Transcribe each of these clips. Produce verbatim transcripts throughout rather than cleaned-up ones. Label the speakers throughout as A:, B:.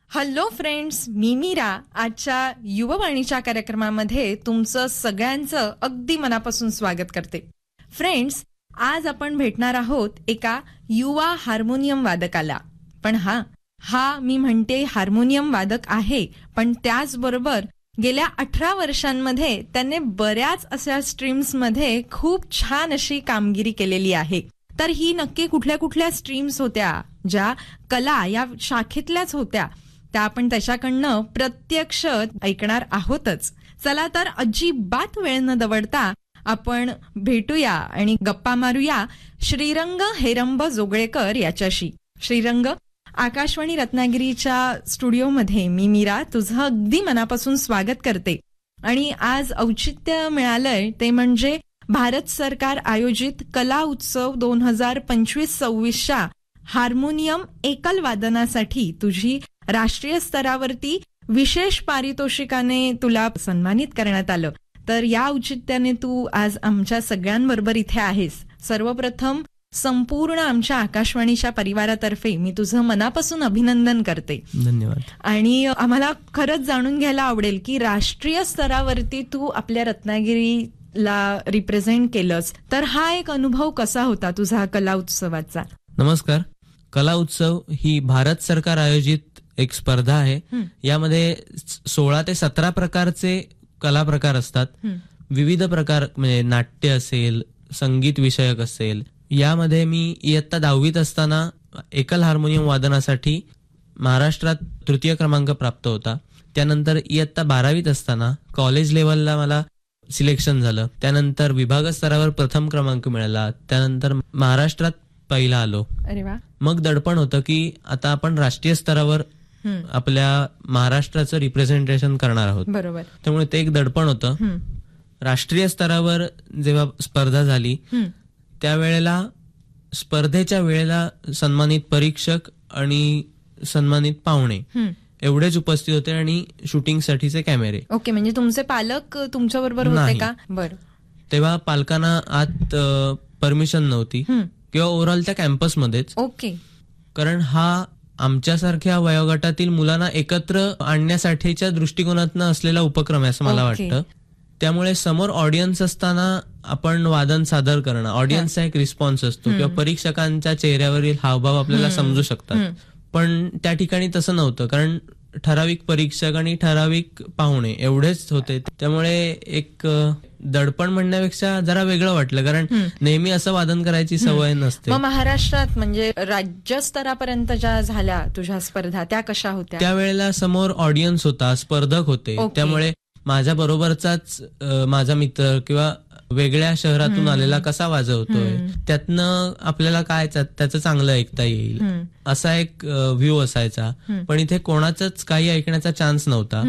A: Hello friends, मी मीरा आजच्या युववाणीच्या कार्यक्रमामध्ये तुमचं सगळ्यांचं अगदी मनापासून स्वागत करते. फ्रेंड्स, आज आपण भेटणार आहोत एका युवा हार्मोनियम वादकाला. पण हा हा मी म्हणते हार्मोनियम वादक आहे, पण त्याचबरोबर गेल्या अठरा वर्षांमध्ये त्याने बऱ्याच अशा स्ट्रीम्समध्ये खूप छान अशी कामगिरी केलेली आहे. तर ही नक्की कुठल्या कुठल्या स्ट्रीम्स होत्या, ज्या कला या शाखेतल्याच होत्या, त्या आपण त्याच्याकडनं प्रत्यक्ष ऐकणार आहोतच. चला तर अजिबात वेळ न दवडता आपण भेटूया आणि गप्पा मारूया श्रीरंग हेरंब जोगळेकर याच्याशी. श्रीरंग, आकाशवाणी रत्नागिरीच्या स्टुडिओमध्ये मी मीरा तुझं अगदी मनापासून स्वागत करते. आणि आज औचित्य मिळालंय ते म्हणजे भारत सरकार आयोजित कला उत्सव दोन हजार पंचवीस सव्वीसच्या हार्मोनियम एकल वादनासाठी तुझी राष्ट्रीय स्तरावरती विशेष पारितोषिकाने तुला सन्मानित करण्यात आलं. तर या औचित्याने तू आज आमच्या सगळ्यांबरोबर इथे आहेस. सर्वप्रथम संपूर्ण आमच्या आकाशवाणीच्या परिवारातर्फे मी तुझं मनापासून अभिनंदन करते.
B: धन्यवाद.
A: आणि आम्हाला खरंच जाणून घ्यायला आवडेल की राष्ट्रीय स्तरावरती तू आपल्या रत्नागिरीला रिप्रेझेंट केलंस, तर हा एक अनुभव कसा होता तुझा कला उत्सवाचा?
B: नमस्कार. कला उत्सव ही भारत सरकार आयोजित एक स्पर्धा आहे. यामध्ये सोळा ते सतरा प्रकारचे कला प्रकार असतात. विविध प्रकार म्हणजे नाट्य असेल, संगीत विषयक असेल. यामध्ये मी इयत्ता दहावीत असताना एकल हार्मोनियम वादनासाठी महाराष्ट्रात तृतीय क्रमांक प्राप्त होता. त्यानंतर इयत्ता बारावीत असताना कॉलेज लेवलला मला सिलेक्शन झालं. त्यानंतर विभाग स्तरावर प्रथम क्रमांक मिळाला. त्यानंतर महाराष्ट्रात पहिला आलो.
A: अरे वा.
B: मग दडपण होतं की आता आपण राष्ट्रीय स्तरावर आपल्या महाराष्ट्राचं रिप्रेझेंटेशन करणार आहोत.
A: बरोबर.
B: त्यामुळे ते एक दडपण होतं. राष्ट्रीय स्तरावर जेव्हा स्पर्धा झाली त्यावेळेला स्पर्धेच्या वेळेला सन्मानित परीक्षक आणि सन्मानित पाहुणे एवढेच उपस्थित होते आणि शूटिंग साठीचे कॅमेरे.
A: ओके, म्हणजे तुमचे पालक तुमच्या बरोबर होते का? बरं.
B: तेव्हा पालकांना आत परमिशन नव्हती किंवा ओव्हरऑल त्या कॅम्पसमध्येच.
A: ओके.
B: कारण हा आमच्यासारख्या वयोगटातील मुलांना एकत्र आणण्यासाठीच्या दृष्टिकोनातून असलेला उपक्रम आहे असं मला वाटतं. त्यामुळे समोर ऑडियन्स असताना आपण वादन सादर करणं, ऑडियन्सचा एक रिस्पॉन्स असतो किंवा परीक्षकांच्या चेहऱ्यावरील हावभाव आपल्याला समजू शकतात. पण त्या ठिकाणी तसं नव्हतं, कारण ठराविक परीक्षक आणि ठराविक पाहुणे एवढेच होते. त्यामुळे एक दडपण म्हणण्यापेक्षा जरा वेगळं वाटलं, कारण नेहमी असं वादन करायची सवय नसते.
A: मग महाराष्ट्रात म्हणजे राज्यस्तरापर्यंत ज्या झाल्या तुझ्या स्पर्धा त्या कशा होत्या?
B: त्यावेळेला समोर ऑडियन्स होता, स्पर्धक होते. त्यामुळे माझ्या बरोबरचाच माझा मित्र किंवा वेगळ्या शहरातून आलेला कसा वाजवतोय त्यातनं आपल्याला काय त्याचं चांगलं ऐकता येईल असा एक व्ह्यू असायचा. पण इथे कोणाचंच काही ऐकण्याचा चान्स नव्हता.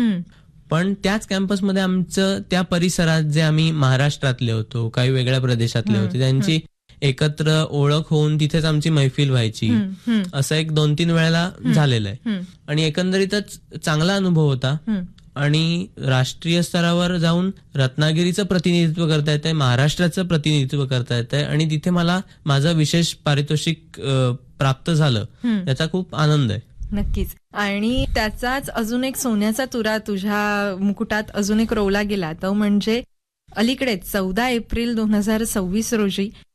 B: पण त्याच कॅम्पसमध्ये आमचं त्या परिसरात जे आम्ही महाराष्ट्रातले होतो, काही वेगळ्या प्रदेशातले होते, त्यांची एकत्र ओळख होऊन तिथेच आमची मैफिल व्हायची. असं एक दोन तीन वेळेला झालेलं आहे. आणि एकंदरीतच चांगला अनुभव होता. आणि राष्ट्रीय स्तरावर जाऊन रत्नागिरीचं प्रतिनिधित्व करता येतंय, महाराष्ट्राचं प्रतिनिधित्व करता येतंय आणि तिथे मला माझं विशेष पारितोषिक प्राप्त झालं, याचा खूप आनंद आहे.
A: नक्कीच. आणि त्याचाच अजून एक सोन्याचा तुरा तुझ्या मुकुटात अजून एक रोवला गेला, तो म्हणजे अलीकडेच चौदा एप्रिल दोन हजार सव्वीस रोजी